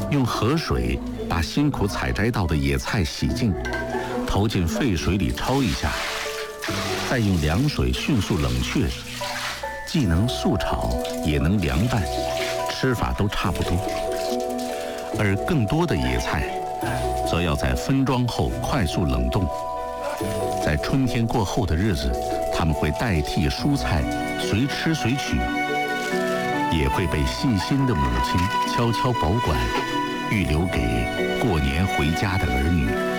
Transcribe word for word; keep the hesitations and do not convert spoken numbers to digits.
用河水把辛苦采摘到的野菜洗净，投进沸水里焯一下，再用凉水迅速冷却，既能速炒也能凉拌，吃法都差不多。而更多的野菜则要在分装后快速冷冻，在春天过后的日子，它们会代替蔬菜随吃随取，也会被细心的母亲悄悄保管，预留给过年回家的儿女。